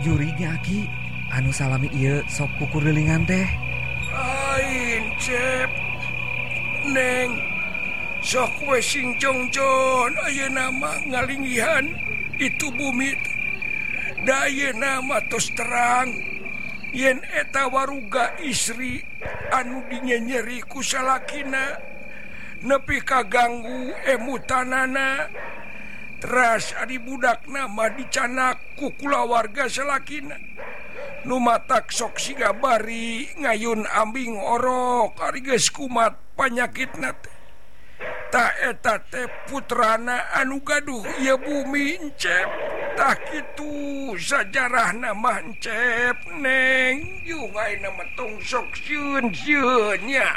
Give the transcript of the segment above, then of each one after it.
jurinya Aki anu salami ieu sok kukurilingan teh. Lain Cep Neng sok we sing jongjon ayeuna mah ngalinggihan itu bumi dayana mah tos terang yen eta waruga istri anu dinyenyeri ku salakina nepi kaganggu emutanana teras adi budakna mah dicanak ku kulawarga salakina nu matak sok siga bari ngayun ambing orok ari geus kumat panyakitna teh ta eta teh putrana anu gaduh ieu bumi Encep tah kitu sajarahna mah Encep Neng yung ayeuna mah tong sok sieun-sieun nya.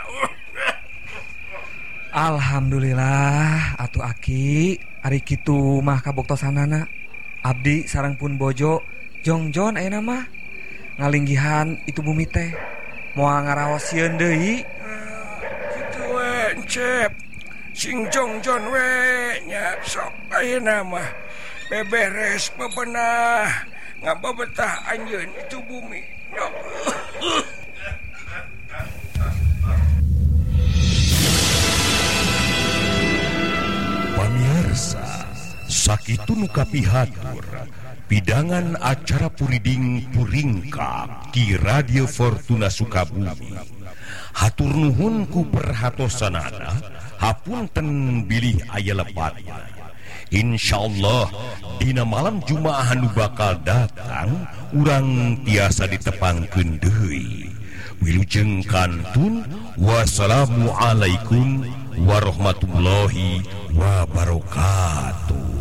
Alhamdulillah atuh Aki ari kitu mah kabuktosanana abdi sareng pun bojo jongjon ayeuna mah ngalinggihan itu bumi teh moal ngaraos sieun deui. Kitu we Encep sing jongjon we nya sok ayeuna mah beberes bebenah ngababetah anjeun itu bumi. Pamirsa, sakitu nu kapihatur pidangan acara puriding puringkap di Radio Fortuna Sukabumi. Hatur nuhun ku perhatosanana, hapunten bilih aya lepatna. Insyaallah dina malam Jumaah anu bakal datang urang tiasa ditepangkeun deui. Wilujeng kantun wassalamualaikum warahmatullahi wabarakatuh.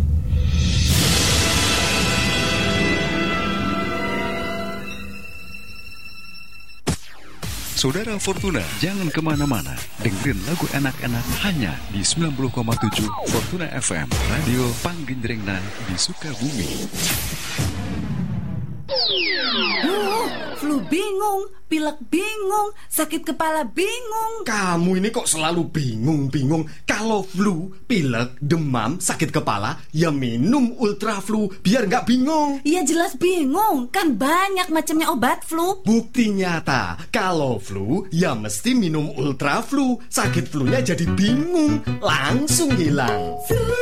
Saudara Fortuna, jangan kemana-mana. Dengerin lagu enak-enak hanya di 90,7 Fortuna FM, Radio Panggenjrengna di Sukabumi. Flu bingung, pilek bingung, sakit kepala bingung. Kamu ini kok selalu bingung-bingung. Kalau flu, pilek, demam, sakit kepala, ya minum Ultraflu biar nggak bingung. Ya jelas bingung, kan banyak macamnya obat flu. Bukti nyata, kalau flu, ya mesti minum Ultraflu. Sakit flunya jadi bingung, langsung hilang.